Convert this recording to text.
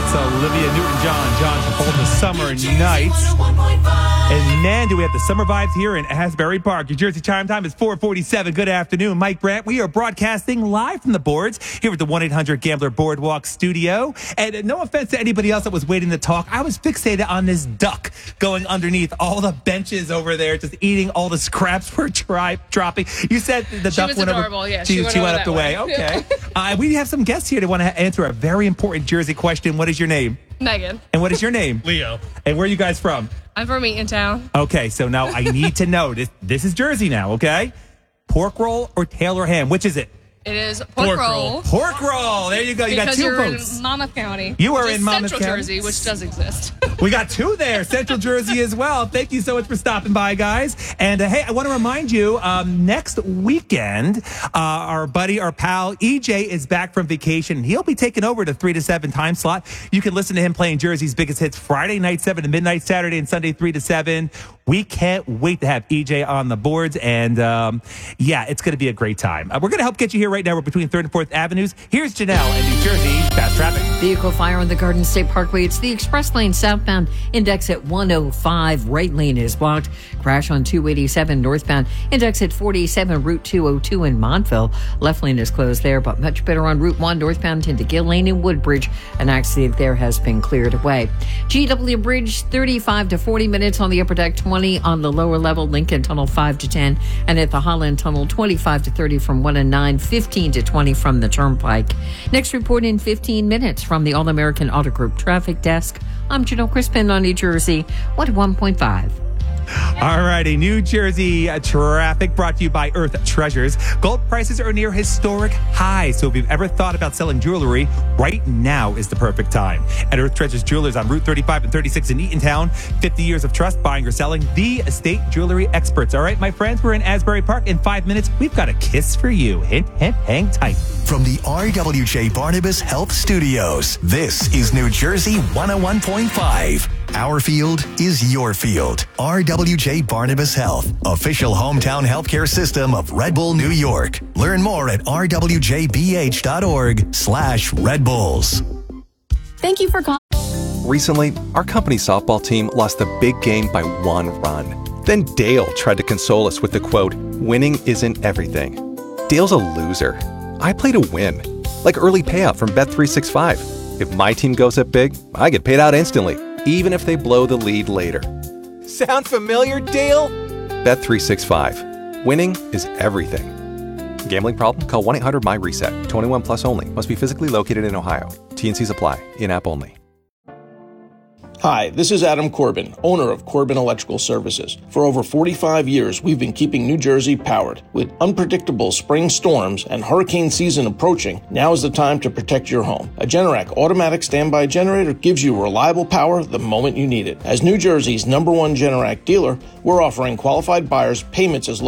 That's Olivia Newton-John. John Travolta, Summer Nights. And man, do we have the summer vibes here in Asbury Park. New Jersey Chime Time is 4:47. Good afternoon. Mike Brandt. We are broadcasting live from the boards here at the 1-800-GAMBLER Boardwalk studio. And no offense to anybody else that was waiting to talk, I was fixated on this duck going underneath all the benches over there, just eating all the scraps we're dropping. You said the duck went adorable. over. Yeah, she went up the way. Okay. We have some guests here that want to answer a very important Jersey question. What is your name? Megan. And what is your name? Leo. And where are you guys from? I'm from Eatontown. Okay, so now I need to know. This is Jersey now, okay? Pork roll or Taylor ham? Which is it? It is pork roll. Pork roll. There you go. You got two votes. Because you're in Monmouth County. You are in Monmouth Central County. Jersey, which does exist. We got two there. Central Jersey as well. Thank you so much for stopping by, guys. And hey, I want to remind you, next weekend, our pal, EJ is back from vacation. He'll be taking over the 3 to 7 time slot. You can listen to him playing Jersey's biggest hits Friday night, 7 to midnight, Saturday and Sunday, 3 to 7. We can't wait to have EJ on the boards. And yeah, it's going to be a great time. We're going to help get you here right now. We're between 3rd and 4th Avenues. Here's Janelle in New Jersey. Fast traffic. Vehicle fire on the Garden State Parkway. It's the express lane southbound, index at 105. Right lane is blocked. Crash on 287 northbound, index at 47. Route 202 in Montville. Left lane is closed there, but much better on Route 1 northbound into Gill Lane in Woodbridge. An accident there has been cleared away. GW Bridge, 35 to 40 minutes on the upper deck, 20 on the lower level. Lincoln Tunnel, 5 to 10. And at the Holland Tunnel, 25 to 30 from 1 and 9, 15 to 20 from the Turnpike. Next report in 15 minutes from the All-American Auto Group Traffic Desk. I'm Janelle Crispin on New Jersey, 101.5. All righty, New Jersey traffic brought to you by Earth Treasures. Gold prices are near historic highs, so if you've ever thought about selling jewelry, right now is the perfect time. At Earth Treasures Jewelers on Route 35 and 36 in Eatontown, 50 years of trust, buying or selling, the estate jewelry experts. All right, my friends, we're in Asbury Park. In 5 minutes, we've got a kiss for you. Hint, hint, hang tight. From the RWJ Barnabas Health Studios, this is New Jersey 101.5. Our field is your field. RWJ Barnabas Health, official hometown healthcare system of Red Bull, New York. Learn more at rwjbh.org/Red Bulls. Thank you for calling. Recently, our company softball team lost a big game by 1 run. Then Dale tried to console us with the quote, "Winning isn't everything." Dale's a loser. I play to win, like early payout from Bet365. If my team goes up big, I get paid out instantly, even if they blow the lead later. Sound familiar, Dale? Bet365. Winning is everything. Gambling problem? Call 1-800-MY-RESET. 21 plus only. Must be physically located in Ohio. T&Cs apply. In-app only. Hi, this is Adam Corbin, owner of Corbin Electrical Services. For over 45 years, we've been keeping New Jersey powered. With unpredictable spring storms and hurricane season approaching, now is the time to protect your home. A Generac automatic standby generator gives you reliable power the moment you need it. As New Jersey's #1 Generac dealer, we're offering qualified buyers payments as low